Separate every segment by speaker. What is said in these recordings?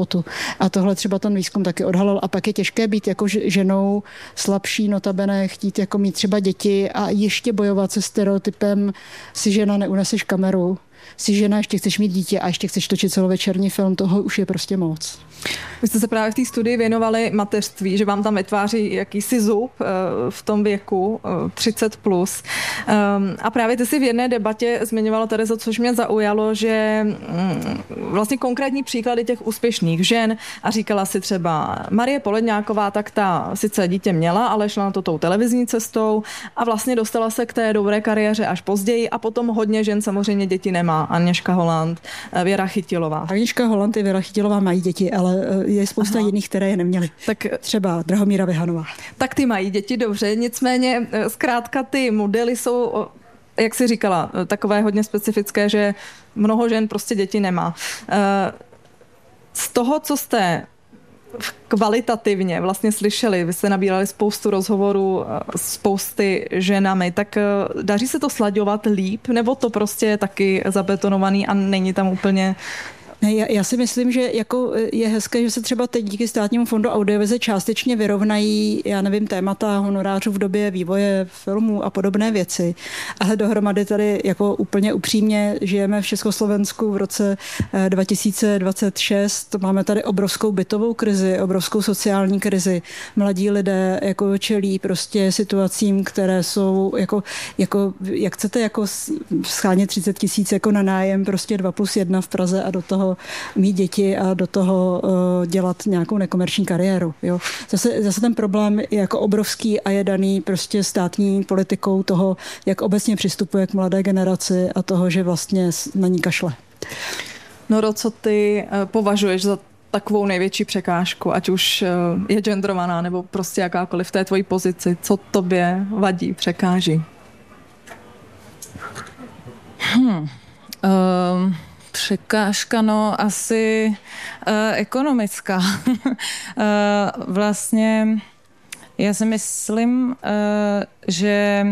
Speaker 1: spotu. A tohle třeba ten výzkum taky odhalil. A pak je těžké být jako ženou slabší, notabene chtít jako mít třeba děti a ještě bojovat se stereotypem si žena neuneseš kameru, si žena ještě chceš mít dítě a ještě chceš točit celovečerní film, toho už je prostě moc.
Speaker 2: Vy jste se právě v té studii věnovali mateřství, že vám tam vytváří jakýsi zub v tom věku 30+. A právě ty si v jedné debatě zmiňovala, Terezo, což mě zaujalo, že vlastně konkrétní příklady těch úspěšných žen a říkala si třeba Marie Poledňáková, tak ta sice dítě měla, ale šla na to tou televizní cestou a vlastně dostala se k té dobré kariéře až později a potom hodně žen samozřejmě děti nemá. Aněška Holland, Věra Chytilová.
Speaker 1: Aněška Holland i Věra Chytilová mají děti, ale je spousta jiných, které je neměly. Tak třeba Drahomíra Vyhanová.
Speaker 2: Tak ty mají děti, dobře, nicméně zkrátka ty modely jsou, jak jsi říkala, takové hodně specifické, že mnoho žen prostě děti nemá. Z toho, co jste kvalitativně vlastně slyšeli, vy jste nabírali spoustu rozhovorů s spousty ženami, tak daří se to slaďovat líp, nebo to prostě je taky zabetonovaný a není tam úplně...
Speaker 1: Já si myslím, že jako je hezké, že se třeba teď díky Státnímu fondu audiovize částečně vyrovnají, já nevím, témata honorářů v době vývoje filmů a podobné věci. Ale dohromady tady jako úplně upřímně žijeme v Československu v roce 2026. Máme tady obrovskou bytovou krizi, obrovskou sociální krizi. Mladí lidé jako čelí prostě situacím, které jsou jako jak chcete jako schánět 30 000 jako na nájem prostě 2+1 v Praze a do toho mít děti a do toho dělat nějakou nekomerční kariéru. Jo. Zase ten problém je jako obrovský a je daný prostě státní politikou toho, jak obecně přistupuje k mladé generaci a toho, že vlastně na ní kašle.
Speaker 2: Noro, co ty považuješ za takovou největší překážku, ať už je genderovaná nebo prostě jakákoliv v té tvojí pozici, co tobě vadí, překáží?
Speaker 3: Překážka, no asi ekonomická. Vlastně já si myslím, že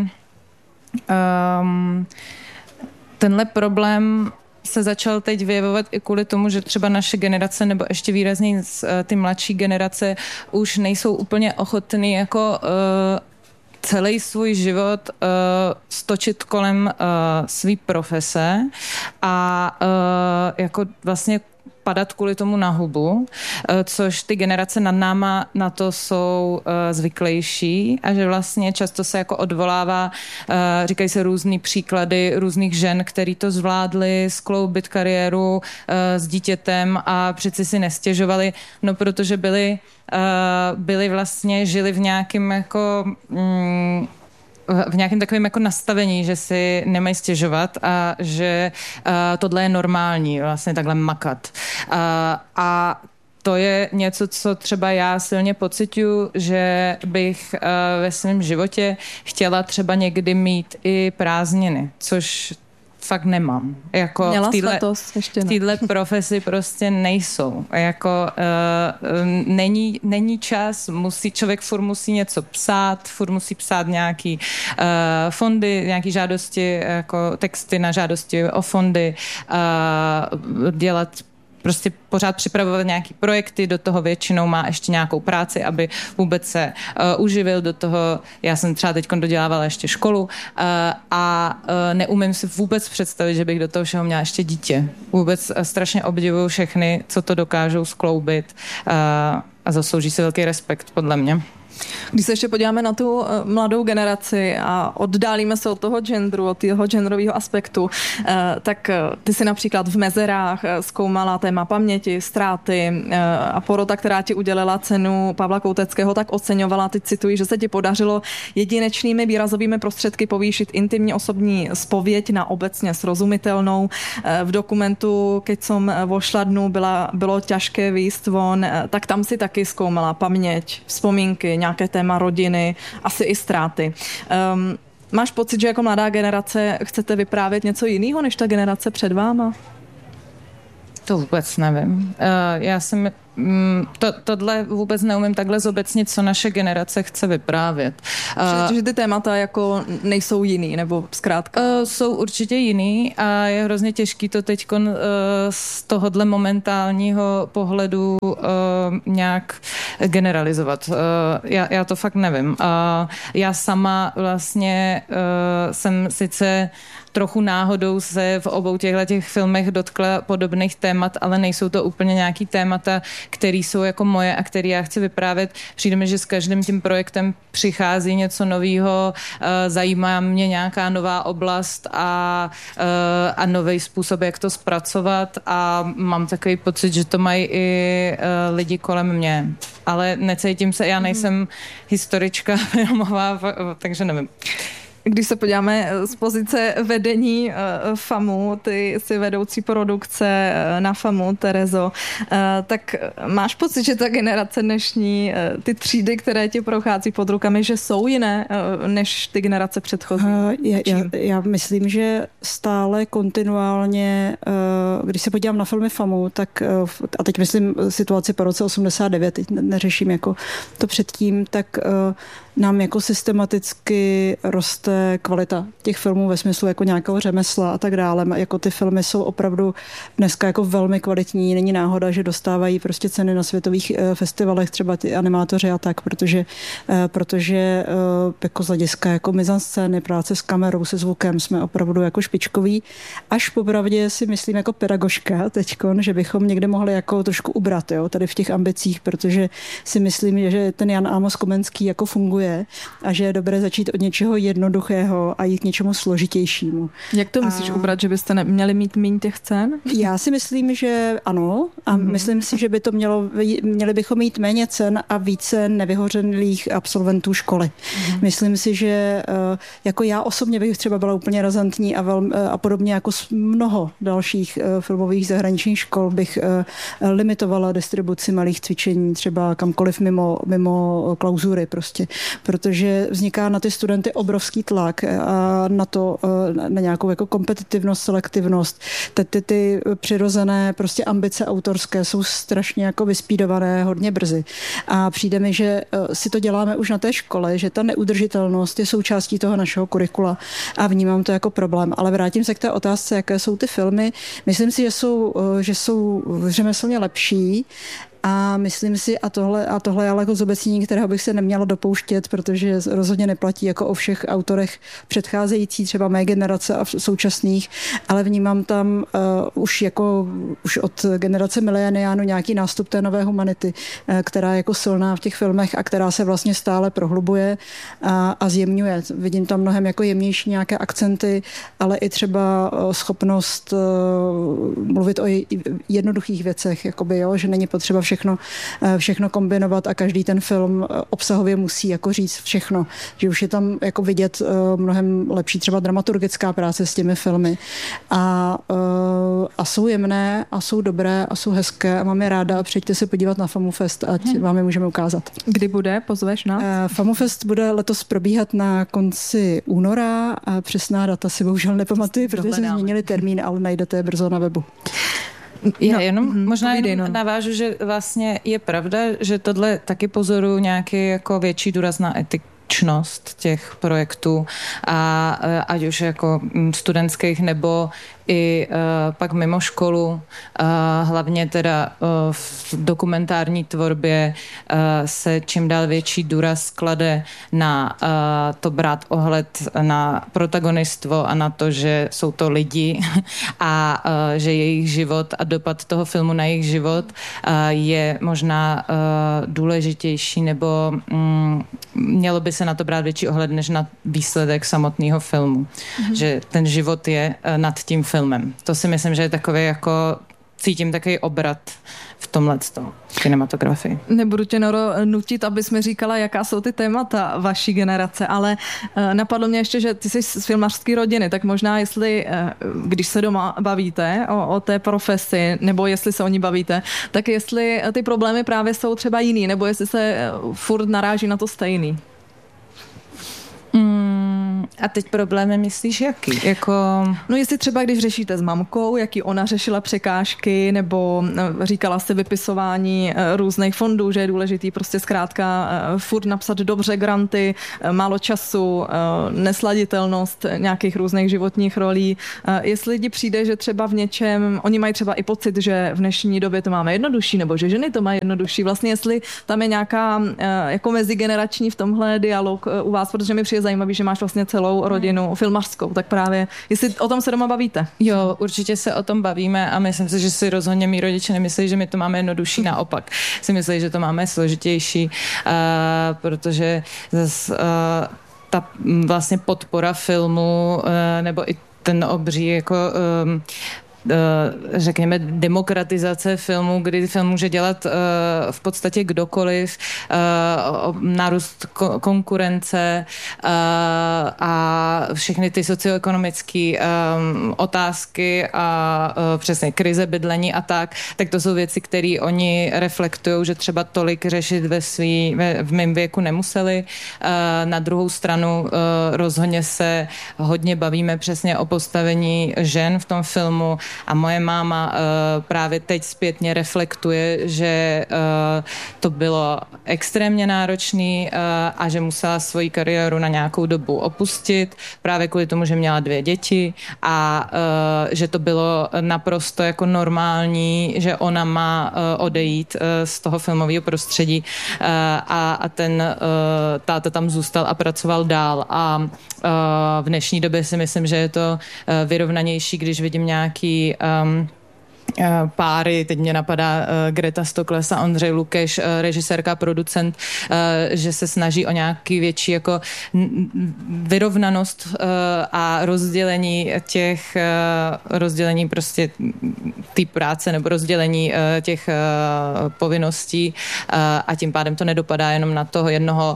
Speaker 3: tenhle problém se začal teď vyjevovat i kvůli tomu, že třeba naše generace nebo ještě výrazněji ty mladší generace už nejsou úplně ochotný jako celý svůj život stočit kolem své profese a jako vlastně padat kvůli tomu na hubu, což ty generace nad náma na to jsou zvyklejší a že vlastně často se jako odvolává, říkají se různý příklady různých žen, který to zvládly skloubit kariéru s dítětem a přeci si nestěžovali, no protože byli vlastně, žili v nějakém jako v nějakém takovém jako nastavení, že si nemají stěžovat a že tohle je normální, vlastně takhle makat. A to je něco, co třeba já silně pociťuji, že bych ve svém životě chtěla třeba někdy mít i prázdniny, což fakt nemám. Jako
Speaker 2: Měla
Speaker 3: v téhle profesi prostě nejsou. Jako není čas, člověk furt musí něco psát, furt musí psát nějaký fondy, nějaký žádosti, jako texty na žádosti o fondy, dělat prostě pořád připravovat nějaký projekty, do toho většinou má ještě nějakou práci, aby vůbec se uživil do toho. Já jsem třeba teď dodělávala ještě školu a neumím si vůbec představit, že bych do toho všeho měla ještě dítě. Vůbec strašně obdivuju všechny, co to dokážou skloubit a zaslouží si velký respekt, podle mě.
Speaker 2: Když se ještě podíváme na tu mladou generaci a oddálíme se od toho genderu, od toho genderového aspektu, tak ty si například v Mezerách zkoumala téma paměti, ztráty a porota, která ti udělila cenu Pavla Kouteckého, tak oceňovala, teď cituji, že se ti podařilo jedinečnými výrazovými prostředky povýšit intimní osobní zpověď na obecně srozumitelnou. V dokumentu, keď som vošla dnu, bylo těžké výjsť von, tak tam si taky zkoumala paměť, vzpomínky, nějaké téma rodiny, asi i ztráty. Máš pocit, že jako mladá generace chcete vyprávět něco jiného, než ta generace před váma?
Speaker 3: To vůbec nevím. Já jsem tohle vůbec neumím takhle zobecnit, co naše generace chce vyprávět.
Speaker 2: Protože ty témata jako nejsou jiný, nebo zkrátka?
Speaker 3: Jsou určitě jiný a je hrozně těžký to teď z tohohle momentálního pohledu nějak generalizovat. Já to fakt nevím. Já sama vlastně jsem sice trochu náhodou se v obou těch filmech dotkla podobných témat, ale nejsou to úplně nějaký témata, které jsou jako moje a které já chci vyprávět. Přijde mi, že s každým tím projektem přichází něco nového, zajímá mě nějaká nová oblast a nový způsob, jak to zpracovat a mám takový pocit, že to mají i lidi kolem mě. Ale necítím se, já nejsem historička filmová, takže nevím.
Speaker 2: Když se podíváme z pozice vedení FAMu, ty jsi vedoucí produkce na FAMu, Terezo, tak máš pocit, že ta generace dnešní, ty třídy, které ti prochází pod rukami, že jsou jiné než ty generace předchozí?
Speaker 1: Já myslím, že stále kontinuálně, když se podívám na filmy FAMu, tak, a teď myslím situaci po roce 89, teď neřeším jako to předtím, tak nám jako systematicky roste kvalita těch filmů ve smyslu jako nějakého řemesla a tak dále. Jako ty filmy jsou opravdu dneska jako velmi kvalitní. Není náhoda, že dostávají prostě ceny na světových festivalech, třeba ty animátoři a tak, protože jako z hlediska jako mizanscény, práce s kamerou, se zvukem jsme opravdu jako špičkoví. Až popravdě si myslím jako pedagožka teďkon, že bychom někde mohli jako trošku ubrat, jo, tady v těch ambicích, protože si myslím, že ten Jan Amos Komenský jako funguje a že je dobré začít od něčeho jednoduchého a jít k něčemu složitějšímu.
Speaker 2: Jak to myslíš ubrat, že byste neměli mít méně těch cen?
Speaker 1: Já si myslím, že ano a myslím si, že by to měli bychom mít méně cen a více nevyhořelých absolventů školy. Myslím si, že jako já osobně bych třeba byla úplně razantní a podobně jako mnoho dalších filmových zahraničních škol bych limitovala distribuci malých cvičení třeba kamkoliv mimo klauzury prostě. Protože vzniká na ty studenty obrovský tlak a na nějakou jako kompetitivnost, selektivnost. Ty přirozené prostě ambice autorské jsou strašně jako vyspídované hodně brzy. A přijde mi, že si to děláme už na té škole, že ta neudržitelnost je součástí toho našeho kurikula a vnímám to jako problém. Ale vrátím se k té otázce, jaké jsou ty filmy. Myslím si, že jsou řemeslně lepší. A myslím si, a tohle je ale jako zobecnění, kterého bych se neměla dopouštět, protože rozhodně neplatí jako o všech autorech předcházející, třeba mé generace a současných, ale vnímám tam už od generace mileniánů nějaký nástup té nové humanity, která je jako silná v těch filmech a která se vlastně stále prohlubuje a zjemňuje. Vidím tam mnohem jako jemnější nějaké akcenty, ale i třeba schopnost mluvit o jednoduchých věcech, jakoby, jo, že není potřeba všechno kombinovat a každý ten film obsahově musí jako říct všechno. Že už je tam jako vidět mnohem lepší třeba dramaturgická práce s těmi filmy. A jsou jemné, a jsou dobré, a jsou hezké a mám je ráda a přijďte se podívat na FAMUFest, ať vám je můžeme ukázat.
Speaker 2: Kdy bude? Pozveš nás?
Speaker 1: FAMUFest bude letos probíhat na konci února a přesná data si bohužel nepamatuji, protože jsme změnili termín, ale najdete je brzo na webu.
Speaker 3: Já jenom možná navážu, že vlastně je pravda, že tohle taky pozoruju nějaký jako větší důraz na etičnost těch projektů a ať už jako studentských nebo i pak mimo školu, hlavně teda v dokumentární tvorbě se čím dál větší důraz klade na to brát ohled na protagonistvo a na to, že jsou to lidi a že jejich život a dopad toho filmu na jejich život je možná důležitější nebo mělo by se na to brát větší ohled než na výsledek samotného filmu. Že ten život je nad tím filmem. To si myslím, že je takový jako cítím takový obrat v tomhletom kinematografii.
Speaker 2: Nebudu tě, Noro, nutit, abys mi říkala, jaká jsou ty témata vaší generace, ale napadlo mě ještě, že ty jsi z filmařské rodiny, tak možná jestli, když se doma bavíte o té profesi, nebo jestli se o ní bavíte, tak jestli ty problémy právě jsou třeba jiný, nebo jestli se furt naráží na to stejný.
Speaker 3: A teď problémy myslíš jaký?
Speaker 2: No jestli třeba, když řešíte s mamkou, jaký ona řešila překážky, nebo říkala jste vypisování různých fondů, že je důležitý prostě zkrátka furt napsat dobře granty, málo času, nesladitelnost nějakých různých životních rolí. Jestli lidi přijde, že třeba v něčem, oni mají třeba i pocit, že v dnešní době to máme jednodušší, nebo že ženy to mají jednodušší. Vlastně jestli tam je nějaká jako mezigenerační v tomhle dialog u vás, protože mi přijde zajímavý, že máš vlastně celou rodinu filmařskou, tak právě, jestli o tom se doma bavíte.
Speaker 3: Jo, určitě se o tom bavíme a myslím si, že si rozhodně mý rodiče nemyslí, že my to máme jednodušší, naopak si myslí, že to máme složitější, protože ta vlastně podpora filmu nebo i ten obří jako řekněme demokratizace filmu, kdy film může dělat v podstatě kdokoliv, nárůst konkurence a všechny ty socioekonomické otázky a přesně krize bydlení a tak to jsou věci, které oni reflektují, že třeba tolik řešit v mém věku nemuseli. Na druhou stranu rozhodně se hodně bavíme přesně o postavení žen v tom filmu. A moje máma právě teď zpětně reflektuje, že to bylo extrémně náročný a že musela svoji kariéru na nějakou dobu opustit, právě kvůli tomu, že měla 2 děti a že to bylo naprosto jako normální, že ona má odejít z toho filmového prostředí a ten táta tam zůstal a pracoval dál a v dnešní době si myslím, že je to vyrovnanější, když vidím nějaký páry, teď mě napadá Greta Stokles a Ondřej Lukeš, režisérka, producent, že se snaží o nějaký větší jako vyrovnanost a rozdělení prostě té práce nebo rozdělení těch povinností a tím pádem to nedopadá jenom na toho jednoho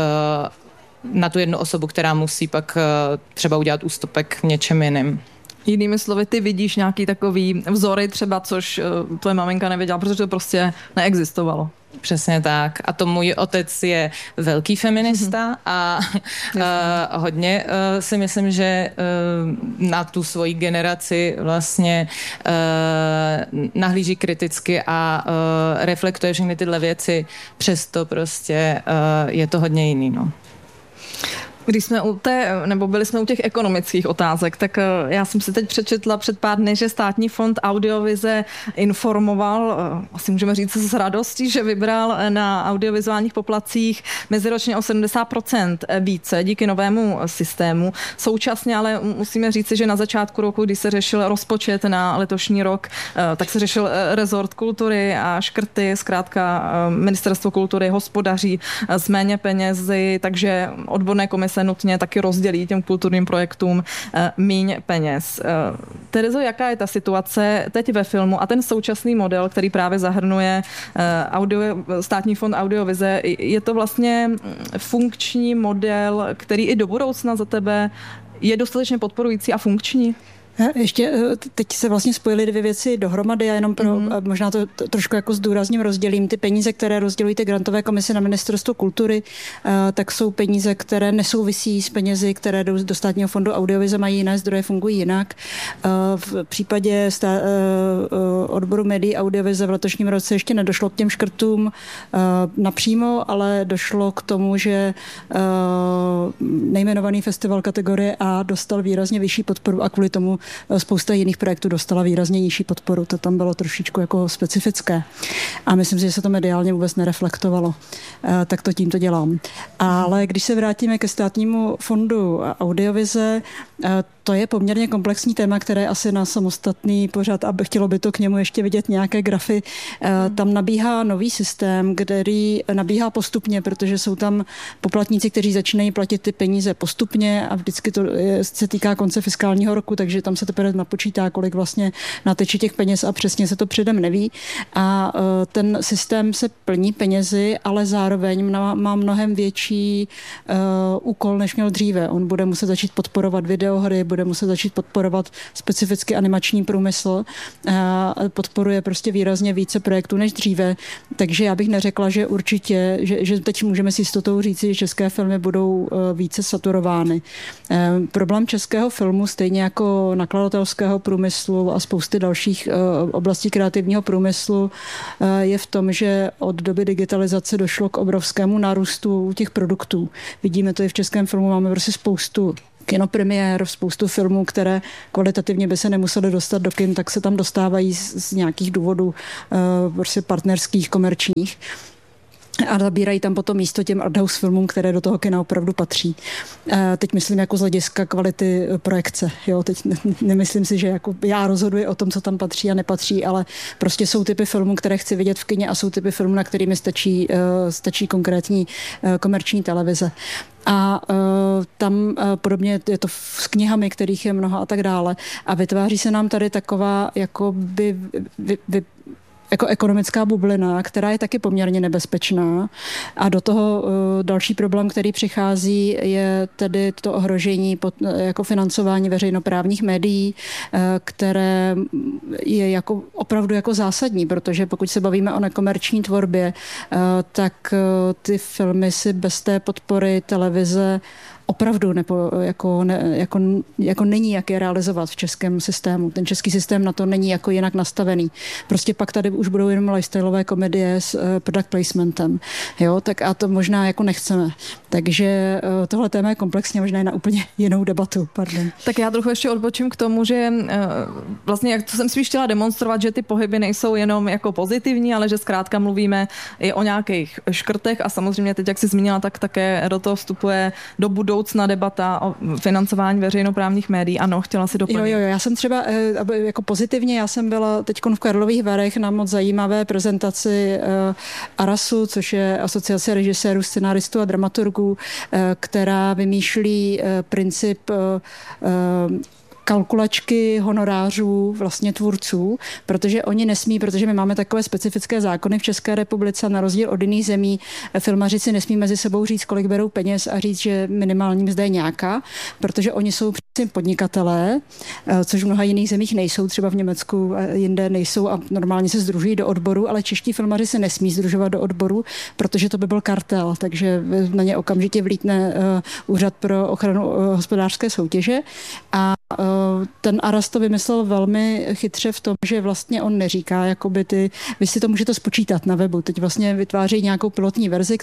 Speaker 3: na tu jednu osobu, která musí pak třeba udělat ústupek v něčem jiným.
Speaker 2: Jinými slovy, ty vidíš nějaký takový vzory třeba, což tvoje maminka nevěděla, protože to prostě neexistovalo.
Speaker 3: Přesně tak. A to můj otec je velký feminista a hodně si myslím, že na tu svoji generaci vlastně nahlíží kriticky a reflektuje všechny tyhle věci. Přesto prostě je to hodně jiný, no.
Speaker 2: Když jsme byli jsme u těch ekonomických otázek, tak já jsem si teď přečetla před pár dny, že Státní fond audiovize informoval, asi můžeme říct s radostí, že vybral na audiovizuálních poplatcích meziročně o 70% více díky novému systému. Současně ale musíme říct, že na začátku roku, když se řešil rozpočet na letošní rok, tak se řešil rezort kultury a škrty, zkrátka Ministerstvo kultury hospodaří s méně penězi, takže odborné komise nutně taky rozdělí těm kulturním projektům míň peněz. Terezo, jaká je ta situace teď ve filmu a ten současný model, který právě zahrnuje Státní fond audiovize, je to vlastně funkční model, který i do budoucna za tebe je dostatečně podporující a funkční?
Speaker 1: Ještě teď se vlastně spojily 2 věci dohromady a jenom možná to trošku jako zdůrazním rozdělím. Ty peníze, které rozdělují ty grantové komise na Ministerstvo kultury, tak jsou peníze, které nesouvisí s penězi, které jdou do Státního fondu audiovize, mají jiné zdroje, fungují jinak. V případě odboru médií audiovize v letošním roce ještě nedošlo k těm škrtům napřímo, ale došlo k tomu, že nejmenovaný festival kategorie A dostal výrazně vyšší podporu a kvůli tomu spousta jiných projektů dostala výrazně nižší podporu. To tam bylo trošičku jako specifické. A myslím si, že se to mediálně vůbec nereflektovalo. Tak to tímto dělám. Ale když se vrátíme ke Státnímu fondu audiovize, to je poměrně komplexní téma, které je asi na samostatný pořad a chtělo by to k němu ještě vidět nějaké grafy. Tam nabíhá nový systém, který nabíhá postupně, protože jsou tam poplatníci, kteří začínají platit ty peníze postupně a vždycky to se týká konce fiskálního roku, takže tam se teprve napočítá, kolik vlastně nateče těch peněz a přesně se to předem neví. A ten systém se plní penězi, ale zároveň má mnohem větší úkol, než měl dříve. On bude muset začít podporovat videohry, bude bude muset začít podporovat specificky animační průmysl. Podporuje prostě výrazně více projektů než dříve, takže já bych neřekla, že určitě, že teď můžeme s jistotou říci, že české filmy budou více saturovány. Problém českého filmu, stejně jako nakladatelského průmyslu a spousty dalších oblastí kreativního průmyslu, je v tom, že od doby digitalizace došlo k obrovskému nárůstu těch produktů. Vidíme to i v českém filmu, máme prostě spoustu kinopremiér, spoustu filmů, které kvalitativně by se nemusely dostat do kin, tak se tam dostávají z nějakých důvodů prostě partnerských, komerčních. A zabírají tam potom místo těm arthouse filmům, které do toho kina opravdu patří. Teď myslím jako z hlediska kvality projekce. Jo, teď nemyslím si, že jako já rozhoduji o tom, co tam patří a nepatří, ale prostě jsou typy filmů, které chci vidět v kině a jsou typy filmů, na kterými stačí konkrétní komerční televize. A tam podobně je to s knihami, kterých je mnoho a tak dále. A vytváří se nám tady taková jako ekonomická bublina, která je taky poměrně nebezpečná. A do toho další problém, který přichází, je tedy to ohrožení jako financování veřejnoprávních médií, které je jako opravdu jako zásadní, protože pokud se bavíme o nekomerční tvorbě, tak ty filmy si bez té podpory televize opravdu jako není, jak je realizovat v českém systému. Ten český systém na to není jako jinak nastavený. Prostě pak tady už budou jenom lifestyleové komedie s product placementem. Jo, tak a to možná jako nechceme. Takže tohle téma je komplexně možná na úplně jinou debatu. Pardon.
Speaker 2: Tak já trochu ještě odbočím k tomu, že vlastně, jak to jsem spíš chtěla demonstrovat, že ty pohyby nejsou jenom jako pozitivní, ale že zkrátka mluvíme i o nějakých škrtech a samozřejmě teď, jak jsi zmínila, tak také do toho vstupuje do budoucna debata o financování veřejnoprávních médií. Ano, chtěla si doplnit.
Speaker 1: Jo, já jsem třeba jako pozitivně, já jsem byla teď v Karlových Varech na moc zajímavé prezentaci ARASu, což je Asociace režisérů, scenáristů a dramaturgů, která vymýšlí princip kalkulačky honorářů vlastně tvůrců, protože oni nesmí, protože my máme takové specifické zákony v České republice a na rozdíl od jiných zemí filmaři si nesmí mezi sebou říct, kolik berou peněz a říct, že minimální mzda je nějaká, protože oni jsou podnikatelé, což v mnoha jiných zemích nejsou, třeba v Německu a jinde nejsou a normálně se sdružují do odboru, ale čeští filmaři se nesmí sdružovat do odboru, protože to by byl kartel, takže na ně okamžitě vlítne Úřad pro ochranu hospodářské soutěže a ten Aras to vymyslel velmi chytře v tom, že vlastně on neříká, jakoby vy si to můžete spočítat na webu. Teď vlastně vytváří nějakou pilotní verzi,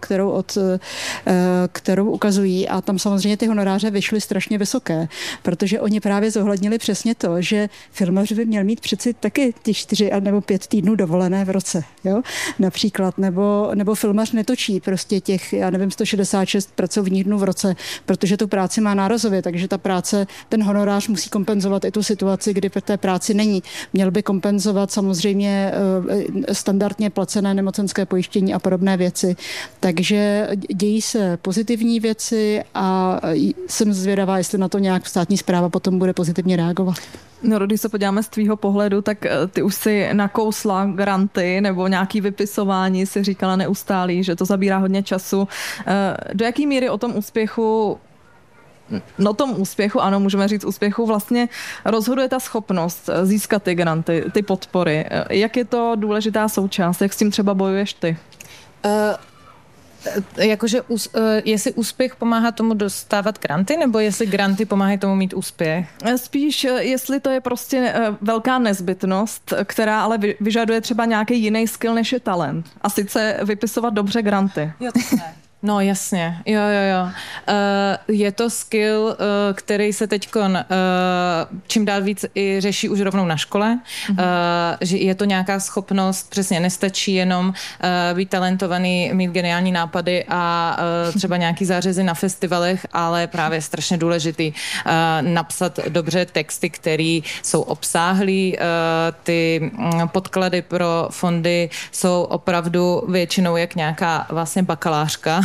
Speaker 1: kterou ukazují a tam samozřejmě ty honoráře vyšly strašně vysoké, protože oni právě zohlednili přesně to, že filmař by měl mít přeci taky ty 4 nebo 5 týdnů dovolené v roce, jo? Například, nebo filmař netočí prostě těch, 166 pracovních dnů v roce, protože tu práci má nárazově, takže ta práce, ten honorář musí kompenzovat i tu situaci, kdy v té práci není. Měl by kompenzovat samozřejmě standardně placené nemocenské pojištění a podobné věci. Takže dějí se pozitivní věci a jsem zvědavá, jestli na to nějak státní správa potom bude pozitivně reagovat.
Speaker 2: No, když se podíváme z tvýho pohledu, tak ty už si nakousla granty nebo nějaký vypisování, si říkala neustálý, že to zabírá hodně času. Do jaký míry o tom úspěchu ano, můžeme říct úspěchu, vlastně rozhoduje ta schopnost získat ty granty, ty podpory. Jak je to důležitá součást? Jak s tím třeba bojuješ ty?
Speaker 3: Jakože jestli úspěch pomáhá tomu dostávat granty, nebo jestli granty pomáhají tomu mít úspěch?
Speaker 2: Spíš, jestli to je prostě velká nezbytnost, která ale vyžaduje třeba nějaký jiný skill, než je talent. A sice vypisovat dobře granty.
Speaker 3: Jo, no jasně, jo. Je to skill, který se teďkon čím dál víc i řeší už rovnou na škole, že je to nějaká schopnost, přesně nestačí jenom být talentovaný, mít geniální nápady a třeba nějaký zářezy na festivalech, ale právě strašně důležitý napsat dobře texty, které jsou obsáhlý, ty podklady pro fondy jsou opravdu většinou jak nějaká vlastně bakalářka,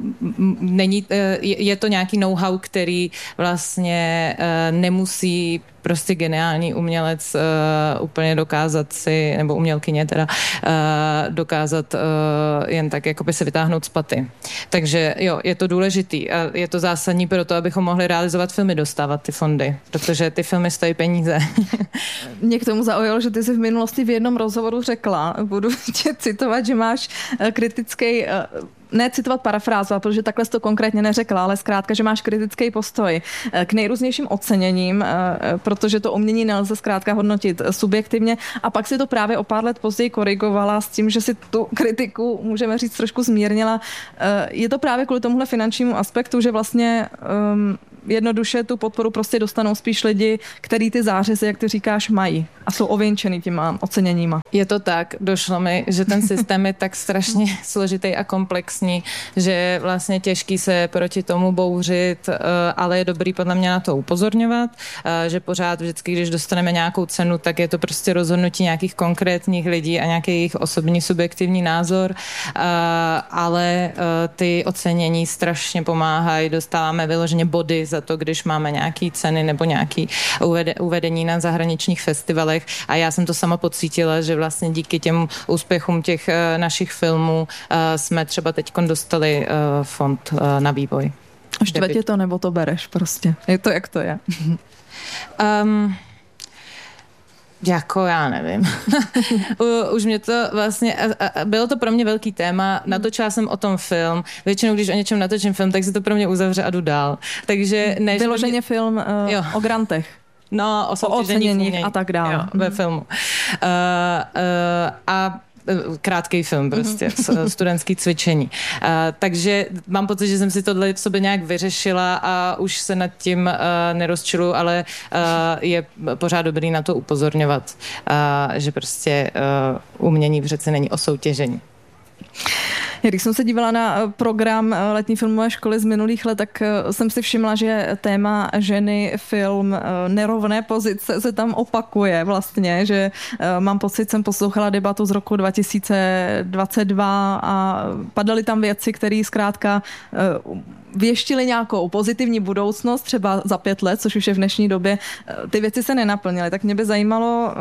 Speaker 3: není, je to nějaký know-how, který vlastně nemusí prostě geniální umělec úplně dokázat si, nebo umělkyně teda, dokázat jen tak jakoby se vytáhnout z paty. Takže jo, je to důležitý a je to zásadní pro to, abychom mohli realizovat filmy, dostávat ty fondy, protože ty filmy stojí peníze.
Speaker 2: Mě k tomu zaujalo, že ty jsi v minulosti v jednom rozhovoru řekla, budu tě citovat, že máš kritický, ne citovat, parafrázovat, protože takhle jsi to konkrétně neřekla, ale zkrátka, že máš kritický postoj k nejrůznějším oceněním, protože to umění nelze zkrátka hodnotit subjektivně, a pak si to právě o pár let později korigovala s tím, že si tu kritiku, můžeme říct, trošku zmírnila. Je to právě kvůli tomuhle finančnímu aspektu, že vlastně jednoduše tu podporu prostě dostanou spíš lidi, který ty zářezy, jak ty říkáš, mají a jsou ověnčený těma oceněníma.
Speaker 3: Je to tak, došlo mi, že ten systém je tak strašně složitý a komplexní, že je vlastně těžký se proti tomu bouřit, ale je dobrý podle mě na to upozorňovat, že pořád vždycky, když dostaneme nějakou cenu, tak je to prostě rozhodnutí nějakých konkrétních lidí a nějaký jejich osobní subjektivní názor, ale ty ocenění strašně pomáhají, dostáváme vyloženě body za to, když máme nějaký ceny nebo nějaký uvedení na zahraničních festivalech, a já jsem to sama pocítila, že vlastně díky těm úspěchům těch našich filmů jsme třeba teďkon dostali fond na vývoj.
Speaker 2: Štve tě to, nebo to bereš prostě? Je to, jak to je?
Speaker 3: Jako já nevím. Už mě to vlastně, bylo to pro mě velký téma, natočila jsem o tom film. Většinou, když o něčem natočím film, tak se to pro mě uzavře a jdu dál. Takže
Speaker 2: vyloženě film o grantech.
Speaker 3: No, o oceněních
Speaker 2: a tak dále.
Speaker 3: Ve filmu. A krátký film prostě, studentský cvičení. Takže mám pocit, že jsem si tohle v sobě nějak vyřešila a už se nad tím nerozčiluju, ale je pořád dobrý na to upozorňovat, že prostě umění přece není o soutěžení.
Speaker 2: Když jsem se dívala na program letní filmové školy z minulých let, tak jsem si všimla, že téma ženy, film, nerovné pozice se tam opakuje vlastně, že mám pocit, jsem poslouchala debatu z roku 2022 a padaly tam věci, které zkrátka věštily nějakou pozitivní budoucnost, třeba za 5 let, což už je v dnešní době. Ty věci se nenaplnily, tak mě by zajímalo,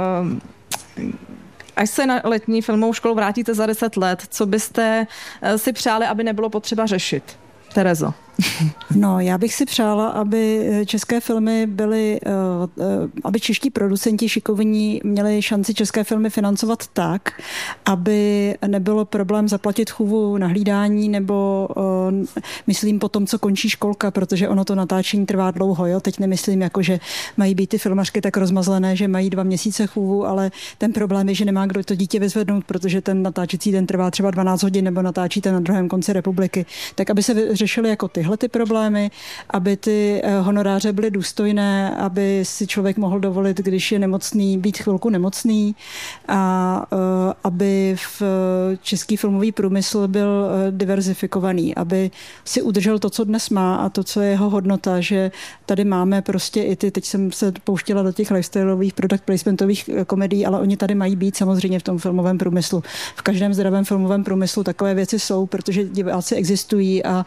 Speaker 2: až se na letní filmovou školu vrátíte za 10 let, co byste si přáli, aby nebylo potřeba řešit? Terezo.
Speaker 1: No, já bych si přála, aby české filmy byly, aby čeští producenti šikovní měli šanci české filmy financovat tak, aby nebylo problém zaplatit chůvu na hlídání, nebo myslím po tom, co končí školka, protože ono to natáčení trvá dlouho, jo. Teď nemyslím jako, že mají být ty filmařky tak rozmazlené, že mají 2 měsíce chůvu, ale ten problém je, že nemá kdo to dítě vyzvednout, protože ten natáčecí den trvá třeba 12 hodin, nebo natáčíte na druhém konci republiky. Tak aby se řešily jako tyhle ty problémy, aby ty honoráře byly důstojné, aby si člověk mohl dovolit, když je nemocný, být chvilku nemocný, a aby v český filmový průmysl byl diverzifikovaný, aby si udržel to, co dnes má, a to, co je jeho hodnota, že tady máme prostě i ty, teď jsem se pouštěla do těch lifestyleových product placementových komedií, ale oni tady mají být samozřejmě v tom filmovém průmyslu. V každém zdravém filmovém průmyslu takové věci jsou, protože diváci existují a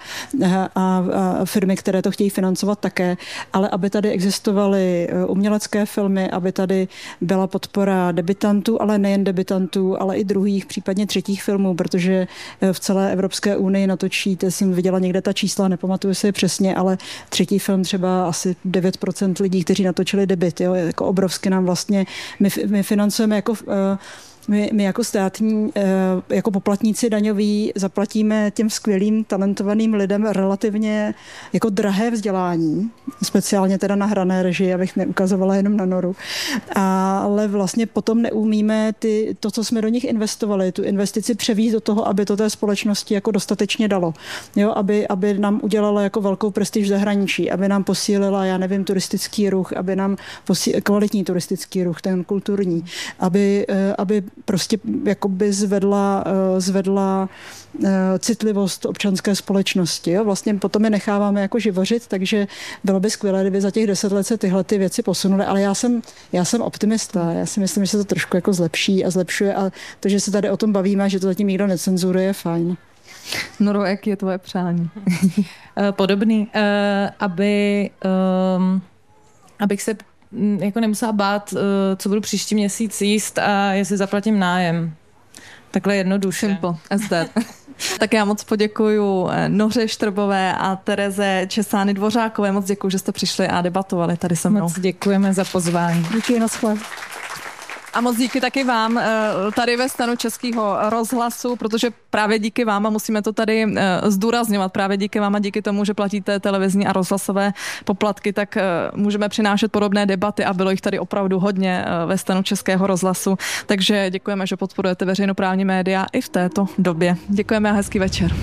Speaker 1: firmy, které to chtějí financovat také, ale aby tady existovaly umělecké filmy, aby tady byla podpora debutantů, ale nejen debutantů, ale i druhých, případně třetích filmů, protože v celé Evropské unii natočíte, jsem viděla někde ta čísla, nepamatuju si je přesně, ale třetí film třeba asi 9% lidí, kteří natočili debut, jo, jako obrovsky nám vlastně, my financujeme jako my jako státní, jako poplatníci daňoví zaplatíme těm skvělým, talentovaným lidem relativně jako drahé vzdělání, speciálně teda na hrané režii, abych neukazovala jenom na Noru, ale vlastně potom neumíme to, co jsme do nich investovali, tu investici převést do toho, aby to té společnosti jako dostatečně dalo. Jo, aby nám udělala jako velkou prestiž v zahraničí, aby nám posílila, já nevím, turistický ruch, aby nám kvalitní turistický ruch, ten kulturní, aby prostě jakoby zvedla citlivost občanské společnosti. Jo? Vlastně potom je necháváme jako živořit, takže bylo by skvělé, kdyby za těch 10 let se tyhle ty věci posunuly, ale já jsem optimista. Já si myslím, že se to trošku jako zlepší a zlepšuje, a to, že se tady o tom bavíme, že to zatím nikdo necenzuruje, je fajn.
Speaker 2: Noro, jak je tvoje přání?
Speaker 3: Podobný. Abych se jako nemusela bát, co budu příští měsíc jíst a jestli zaplatím nájem. Takhle jednoduše.
Speaker 2: Simple as that. Tak já moc poděkuju Noře Štrbové a Tereze Česány Dvořákové. Moc děkuju, že jste přišli a debatovali tady se mnou.
Speaker 3: Moc děkujeme za pozvání.
Speaker 1: Díky, naschle.
Speaker 2: A moc díky taky vám tady ve stanu Českého rozhlasu, protože právě díky vám, a musíme to tady zdůrazňovat, právě díky vám a díky tomu, že platíte televizní a rozhlasové poplatky, tak můžeme přinášet podobné debaty a bylo jich tady opravdu hodně ve stanu Českého rozhlasu. Takže děkujeme, že podporujete veřejnoprávní média i v této době. Děkujeme a hezký večer.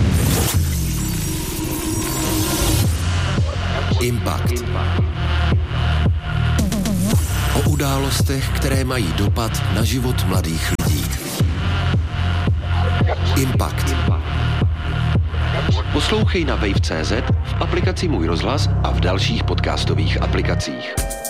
Speaker 4: Impact. O událostech, které mají dopad na život mladých lidí. Impact. Poslouchej na wave.cz, v aplikaci Můj rozhlas a v dalších podcastových aplikacích.